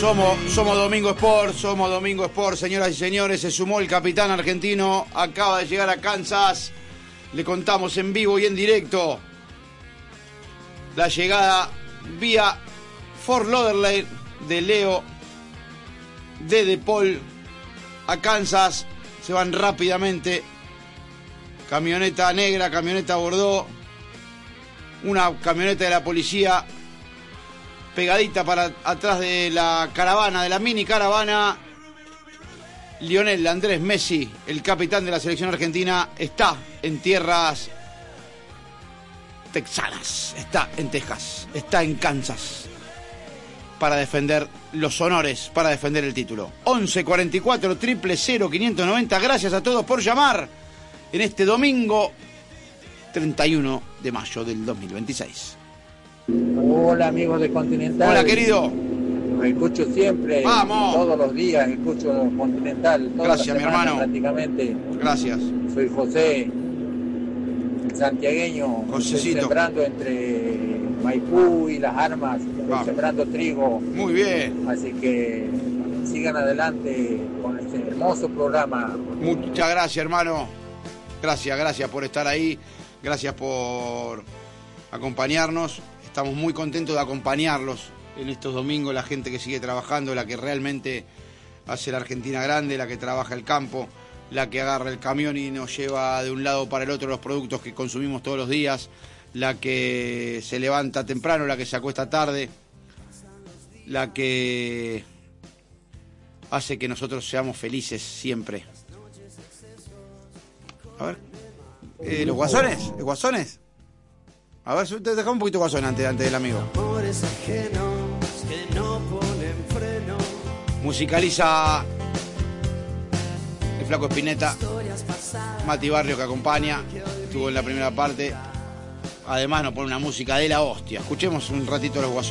Somos Domingo Sport, señoras y señores. Se sumó el capitán argentino, acaba de llegar a Kansas. Le contamos en vivo y en directo la llegada vía Fort Lauderdale de Leo de Paul a Kansas. Se van rápidamente. Camioneta negra, camioneta Bordeaux, una camioneta de la policía pegadita para atrás de la caravana, de la mini caravana. Lionel Andrés Messi, el capitán de la selección argentina, está en tierras texanas, está en Texas, está en Kansas para defender los honores, para defender el título. 11 44 000 590. Gracias a todos por llamar en este domingo 31 de mayo del 2026. Hola amigos de Continental. Hola querido. Los escucho siempre. Vamos. Todos los días escucho Continental. Gracias mi hermano. Prácticamente. Gracias. Soy José, santiagueño. Josecito. Estoy sembrando entre Maipú y Las Armas. Estoy sembrando trigo. Muy bien. Así que sigan adelante con este hermoso programa. Muchas gracias hermano. Gracias por estar ahí. Gracias por acompañarnos. Estamos muy contentos de acompañarlos en estos domingos, la gente que sigue trabajando, la que realmente hace la Argentina grande, la que trabaja el campo, la que agarra el camión y nos lleva de un lado para el otro los productos que consumimos todos los días, la que se levanta temprano, la que se acuesta tarde, la que hace que nosotros seamos felices siempre. A ver, ¿los guasones? ¿Los guasones? A ver, te deja un poquito guasón antes del amigo. Musicaliza el Flaco Spinetta, Mati Barrio que acompaña, estuvo en la primera parte. Además nos pone una música de la hostia. Escuchemos un ratito los guasones.